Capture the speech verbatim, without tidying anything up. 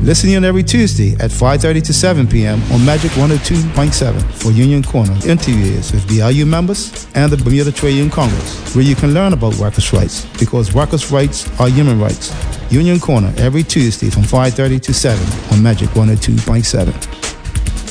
Listen in every Tuesday at five thirty to seven p.m. on Magic one oh two point seven for Union Corner interviews with B L U members and the Bermuda Trade Union Congress, where you can learn about workers' rights, because workers' rights are human rights. Union Corner every Tuesday from five thirty to seven on Magic one oh two point seven.